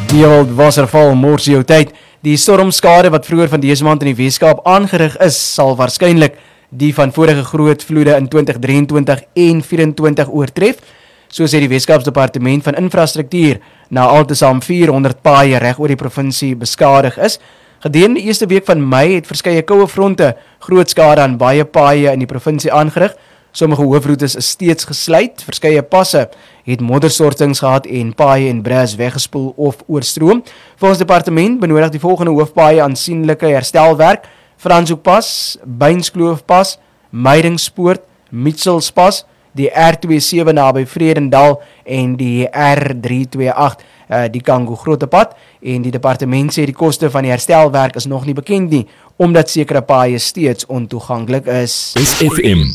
Die wasserval mors jou tyd. Die stormskade wat vroeër van dese maand in die Weskaap aangerig is, sal waarskynlik die van vorige groot vloede in 2023 en 2024 oortref, so sê die Weskaapsdepartement van Infrastruktuur, na altesaam 400 paaie reg oor die provinsie beskadig is. Gedurende die eerste week van Mei het verskeie koue fronte groot skade aan baie paaie in die provinsie aangerig. Sommige hoofroetes is steeds gesluit, verskeie passe het modderstortings gehad en paaie en bres weggespoel of oorstroom. Volgens departement benodig die volgende hoofpaaie aansienlike herstelwerk: Franshoekpas, Beinskloofpas, Meidingspoort, Mitchellspas, die R27 naby Vredendal en die R328, die Kango Grotepad, en die departement sê die koste van die herstelwerk is nog nie bekend nie, omdat sekere paaie steeds ontoeganklik is. SFM